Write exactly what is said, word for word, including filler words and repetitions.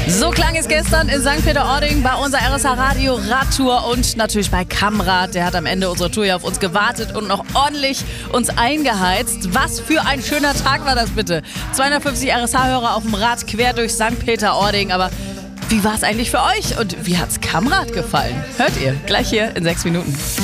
So klang es gestern in Sankt Peter-Ording bei unserer R S H-Radio Radtour und natürlich bei Kamrad. Der hat am Ende unserer Tour ja auf uns gewartet und noch ordentlich uns eingeheizt. Was für ein schöner Tag war das bitte. zweihundertfünfzig R S H-Hörer auf dem Rad quer durch Sankt Peter-Ording. Aber wie war es eigentlich für euch und wie hat's Kamrad gefallen? Hört ihr gleich hier in sechs Minuten.